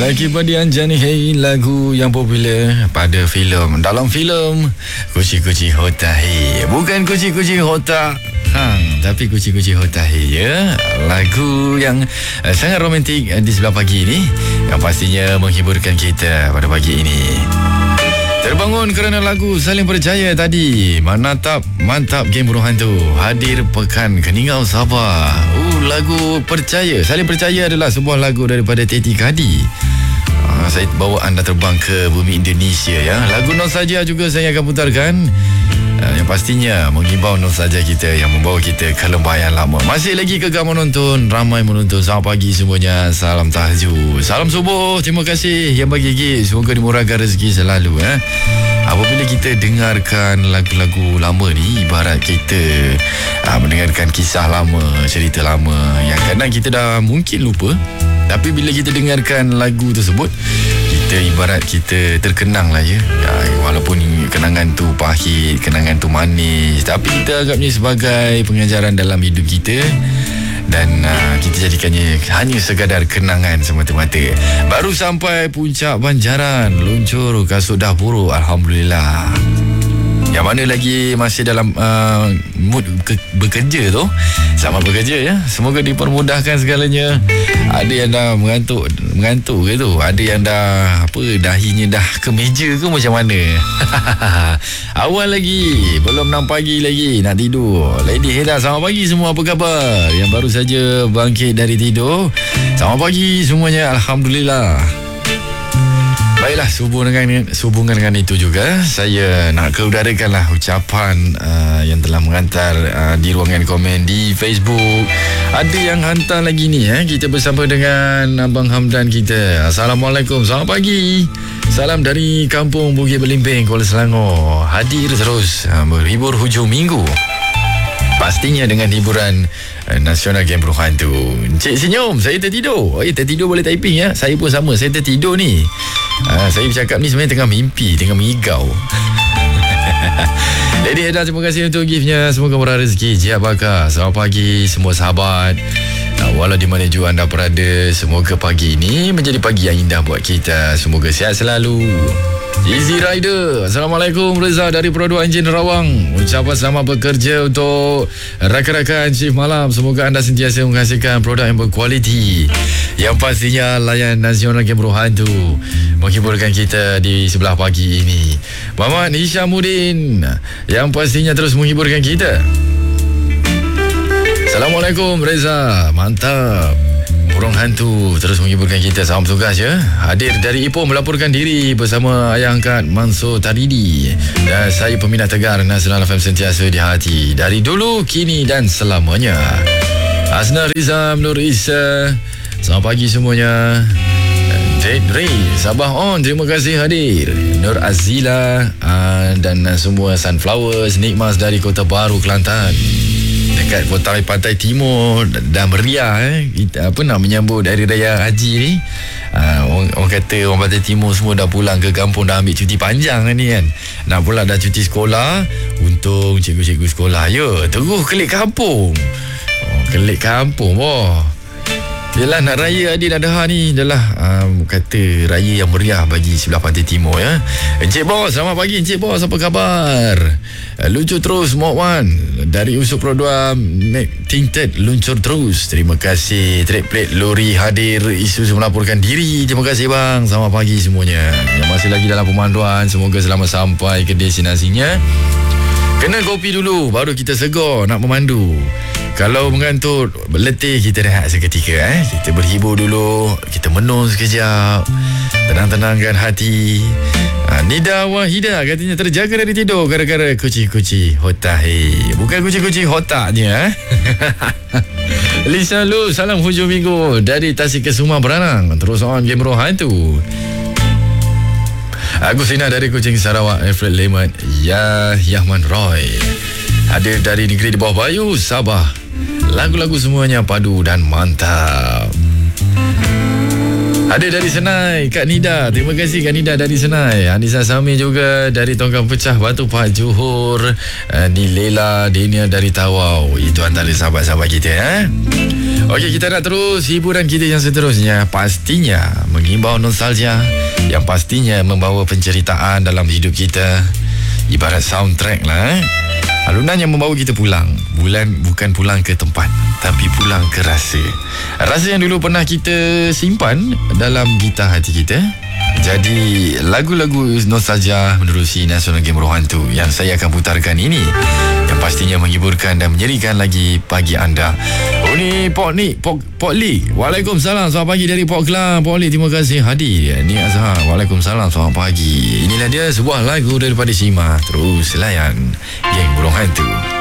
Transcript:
Lagi Badi Anjani, hey, lagu yang popular pada filem. Dalam filem Kuci-Kuci Hotahi. Bukan Kuci-Kuci Hota Hang, tapi Kuci-Kuci Hotahi, ya. Lagu yang sangat romantik di sebelah pagi ini, yang pastinya menghiburkan kita pada pagi ini. Terbangun kerana lagu Saling Percaya tadi. Mantap game burung hantu. Hadir pekan Keningau Sabah. Lagu Percaya. Saling Percaya adalah sebuah lagu daripada Teti Kadi. Saya bawa anda terbang ke bumi Indonesia, ya. Lagu Nostalgia juga saya akan putarkan. Yang pastinya mengimbau nostalgia kita, yang membawa kita ke lembah yang lama. Masih lagi kegam menonton, ramai menonton. Selamat pagi semuanya. Salam tahajud, salam subuh. Terima kasih yang bagi gift. Semoga dimurahkan rezeki selalu, ya. Apabila kita dengarkan lagu-lagu lama ni, ibarat kita mendengarkan kisah lama, cerita lama yang kadang kita dah mungkin lupa. Tapi bila kita dengarkan lagu tersebut, kita ibarat kita terkenang lah, ya. Walaupun kenangan tu pahit, kenangan tu manis, tapi kita anggapnya sebagai pengajaran dalam hidup kita. Dan kita jadikannya hanya sekadar kenangan semata-mata. Baru sampai puncak Banjaran, luncur kasut dah buruk, Alhamdulillah. Yang mana lagi masih dalam mood bekerja tu, selamat bekerja, ya. Semoga dipermudahkan segalanya. Ada yang dah mengantuk ke tu, ada yang dah dahinya dah ke meja ke macam mana. Awal lagi, belum 6 pagi lagi nak tidur. Lady Heda, selamat pagi semua, apa khabar? Yang baru saja bangkit dari tidur, selamat pagi semuanya, Alhamdulillah. Baiklah, sehubungan dengan itu juga, saya nak keudarakanlah ucapan yang telah mengantar di ruangan komen di Facebook. Ada yang hantar lagi ni, kita bersama dengan Abang Hamdan kita. Assalamualaikum, selamat pagi. Salam dari Kampung Bukit Belimbing, Kuala Selangor. Hadir terus berhibur hujung minggu. Pastinya dengan hiburan nasional game burung hantu. Encik senyum, saya tertidur. Tertidur boleh typing, ya. Saya pun sama, saya tertidur ni. Saya bercakap ni sebenarnya tengah mimpi, tengah mengigau. Lady Heda, terima kasih untuk giftnya. Semoga murah rezeki, jiat bakar. Selamat pagi semua sahabat. Walau di mana juga anda berada, semoga pagi ini menjadi pagi yang indah buat kita. Semoga sihat selalu. Easy Rider, Assalamualaikum, Reza dari Produk Enjin Rawang. Ucapan selamat bekerja untuk rakan-rakan shift malam. Semoga anda sentiasa menghasilkan produk yang berkualiti, yang pastinya layan nasional game burung hantu, menghiburkan kita di sebelah pagi ini. Muhammad Hishamuddin, yang pastinya terus menghiburkan kita. Assalamualaikum Reza, mantap. Burung hantu terus menghiburkan kita. Salam tugas, ya. Hadir dari Ipoh melaporkan diri bersama ayah angkat Mansur Taridi. Dan saya peminat tegar Nasional FM sentiasa di hati, dari dulu, kini dan selamanya. Asna Rizam Nur Isa, selamat pagi semuanya. Ray Sabah on, terima kasih hadir. Nur Azila dan semua Sunflowers Nikmas dari Kota Baru, Kelantan, dekat pantai timur. Dah meriah, kita nak menyambut Hari Raya Haji ni. Orang kata orang pantai timur semua dah pulang ke kampung, dah ambil cuti panjang ni kan. Nak pula dah cuti sekolah. Untung cikgu-cikgu sekolah, ya, terus kelik kampung. Kelik kampung, Yelah, nak raya Adil-Adha ni adalah kata raya yang meriah bagi sebelah pantai timur, ya. Encik Bos, selamat pagi Encik Bos, apa khabar? Luncur terus Mod 1 dari Usuk Produk Tinted, luncur terus. Terima kasih. Trade plate lori hadir, isu melaporkan diri. Terima kasih bang, selamat pagi semuanya. Yang masih lagi dalam pemanduan, semoga selamat sampai ke destinasinya. Kena kopi dulu, baru kita segar nak memandu. Kalau mengantuk, letih, kita rehat seketika, Kita berhibur dulu, kita menung sekejap, tenang-tenangkan hati. Nida Wahida katanya terjaga dari tidur gara-gara Kuci-Kuci Hotahi. Bukan Kuci-Kuci Hotaknya, Lisa Lu, salam hujung minggu dari Tasikesuma Beranang. Terus on game burung hantu. Agustina dari Kuching Sarawak, Alfred Lehman, Yahman Roy. Hadir dari negeri di bawah Bayu, Sabah. Lagu-lagu semuanya padu dan mantap. Ada dari Senai, Kak Nida. Terima kasih Kak Nida dari Senai. Anissa Sami juga dari Tongkang Pecah, Batu Pahat, Johor. Ni Lela Dania dari Tawau. Itu antara sahabat-sahabat kita, Okey, kita nak terus hiburan kita yang seterusnya. Pastinya mengimbau nostalgia, yang pastinya membawa penceritaan dalam hidup kita. Ibarat soundtrack lah. Alunan yang membawa kita pulang. Bukan pulang ke tempat, tapi pulang ke rasa. Rasa yang dulu pernah kita simpan dalam gitar hati kita. Jadi lagu-lagu nostalgia menerusi National Game Rohantu yang saya akan putarkan ini, yang pastinya menghiburkan dan menyerikan lagi pagi anda. Oh ni Pok Lee. Waalaikumsalam, selamat pagi dari Pok Kelang. Pok Lee, terima kasih hadir. Ni Azhar, waalaikumsalam, selamat pagi. Inilah dia sebuah lagu daripada Sima. Terus layan Geng Burung Hantu.